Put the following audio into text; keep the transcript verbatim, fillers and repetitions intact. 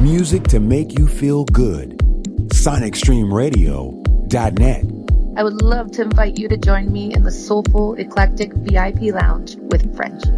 Music to make you feel good. Sonic Stream Radio dot net. I would love to invite you to join me in the soulful, eclectic V I P lounge with Frenchie.